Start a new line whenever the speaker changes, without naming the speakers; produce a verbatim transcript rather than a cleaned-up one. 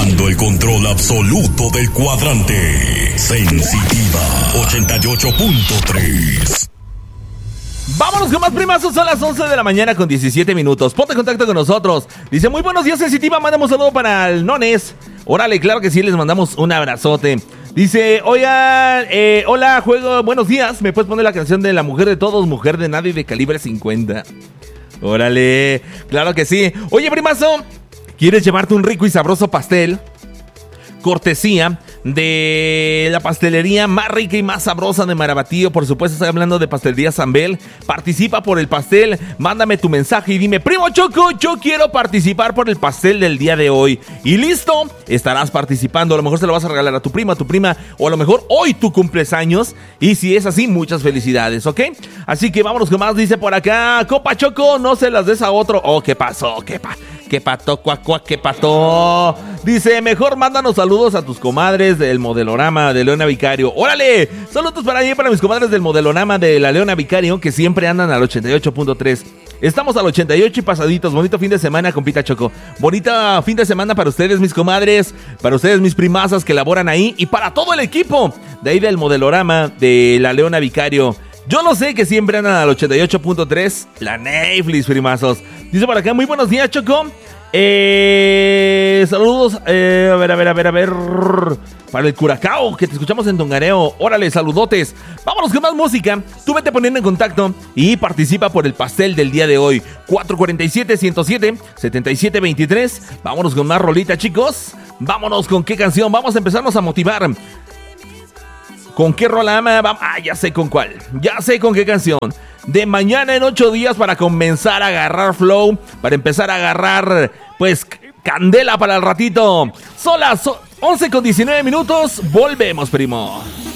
tomando el control absoluto del cuadrante. Sensitiva ochenta y ocho punto tres.
Vámonos con más primazos, son las once de la mañana con diecisiete minutos. Ponte en contacto con nosotros. Dice, muy buenos días, Sensitiva. Mandamos un saludo para el Nones. Órale, claro que sí, les mandamos un abrazote. Dice, oigan, eh, hola, juego, buenos días. ¿Me puedes poner la canción de La Mujer de Todos, Mujer de Nadie de Calibre cincuenta? Órale, claro que sí. Oye, primazo, ¿quieres llevarte un rico y sabroso pastel? Cortesía de la pastelería más rica y más sabrosa de Marabatío. Por supuesto, estoy hablando de Pastelería Zambel. Participa por el pastel. Mándame tu mensaje y dime, primo Choco, yo quiero participar por el pastel del día de hoy. Y listo, estarás participando. A lo mejor se lo vas a regalar a tu prima, a tu prima, o a lo mejor hoy tú cumples años. Y si es así, muchas felicidades, ¿ok? Así que vámonos con más. Dice por acá, Copa Choco, no se las des a otro. Oh, ¿qué pasó? ¿Qué pasó? ¿Qué pató, cuac, cuac, qué pató? Dice, mejor mándanos saludos a tus comadres del Modelorama de Leona Vicario. ¡Órale! Saludos para mí, para mis comadres del Modelorama de la Leona Vicario, que siempre andan al ochenta y ocho punto tres. Estamos al ochenta y ocho y pasaditos. Bonito fin de semana, compita Choco. Bonita fin de semana para ustedes, mis comadres, para ustedes, mis primazas que laboran ahí, y para todo el equipo de ahí del Modelorama de la Leona Vicario. Yo no sé que siempre andan al ochenta y ocho punto tres. La Netflix, primazos. Dice por acá, muy buenos días, Choco. Eh, saludos. Eh, a ver, a ver, a ver, a ver. Para el Curacao, que te escuchamos en Tongareo. Órale, saludotes. Vámonos con más música. Tú vete poniendo en contacto y participa por el pastel del día de hoy. cuatro cuatro siete, uno cero siete, siete siete dos tres. Vámonos con más rolita, chicos. Vámonos con qué canción. Vamos a empezarnos a motivar. ¿Con qué rola? Ah, ya sé con cuál. Ya sé con qué canción. De mañana en ocho días para comenzar a agarrar flow. Para empezar a agarrar, pues, candela para el ratito. Son las once con diecinueve minutos. Volvemos, primo.